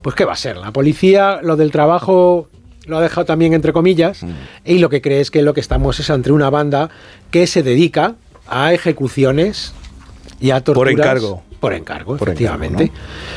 Pues ¿qué va a ser? La policía, lo del trabajo lo ha dejado también entre comillas, y lo que cree es que lo que estamos es ante una banda que se dedica a ejecuciones y a torturas. Por encargo. Por encargo, efectivamente. ¿No?